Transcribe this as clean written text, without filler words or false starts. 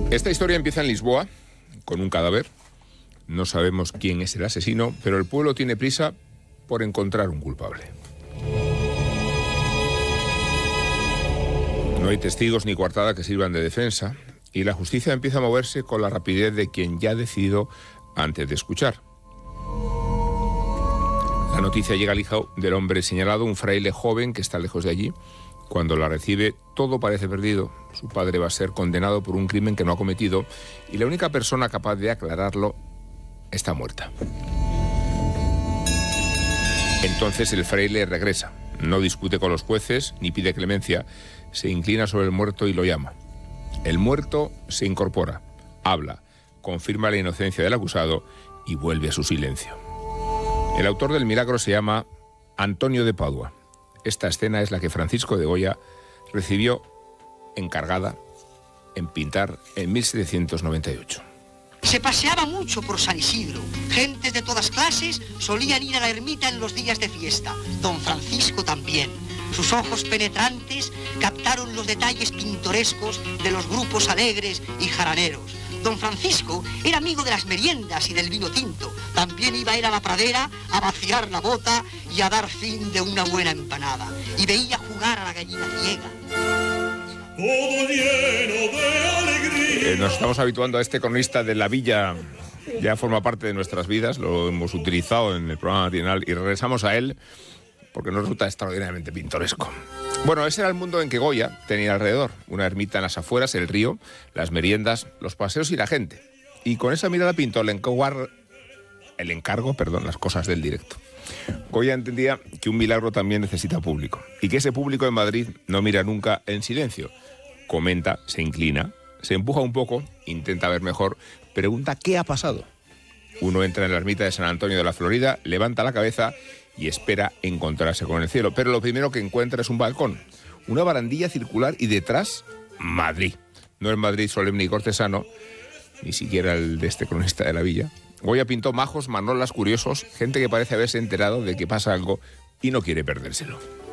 Esta historia empieza en Lisboa, con un cadáver. No sabemos quién es el asesino, pero el pueblo tiene prisa por encontrar un culpable. No hay testigos ni coartada que sirvan de defensa, y la justicia empieza a moverse con la rapidez de quien ya ha decidido antes de escuchar. La noticia llega al hijo del hombre señalado, un fraile joven que está lejos de allí. Cuando la recibe, todo parece perdido. Su padre va a ser condenado por un crimen que no ha cometido y la única persona capaz de aclararlo está muerta. Entonces el fraile regresa. No discute con los jueces ni pide clemencia. Se inclina sobre el muerto y lo llama. El muerto se incorpora, habla, confirma la inocencia del acusado y vuelve a su silencio. El autor del milagro se llama Antonio de Padua. Esta escena es la que Francisco de Goya recibió encargada en pintar en 1798. Se paseaba mucho por San Isidro. Gentes de todas clases solían ir a la ermita en los días de fiesta. Don Francisco también. Sus ojos penetrantes captaron los detalles pintorescos de los grupos alegres y jaraneros. Don Francisco era amigo de las meriendas y del vino tinto. También iba a ir a la pradera a vaciar la bota y a dar fin de una buena empanada. Y veía jugar a la gallina ciega. Todo lleno de alegría. Nos estamos habituando a este cronista de la villa. Ya forma parte de nuestras vidas, lo hemos utilizado en el programa matinal y regresamos a él porque nos resulta extraordinariamente pintoresco. Bueno, ese era el mundo en que Goya tenía alrededor. Una ermita en las afueras, el río, las meriendas, los paseos y la gente. Y con esa mirada pintó las cosas del directo. Goya entendía que un milagro también necesita público y que ese público en Madrid no mira nunca en silencio. Comenta, se inclina, se empuja un poco, intenta ver mejor, pregunta ¿qué ha pasado? Uno entra en la ermita de San Antonio de la Florida, levanta la cabeza y espera encontrarse con el cielo. Pero lo primero que encuentra es un balcón, una barandilla circular y detrás, Madrid. No es Madrid solemne y cortesano, ni siquiera el de este cronista de la villa. Goya pintó majos, manolas, curiosos, gente que parece haberse enterado de que pasa algo y no quiere perdérselo.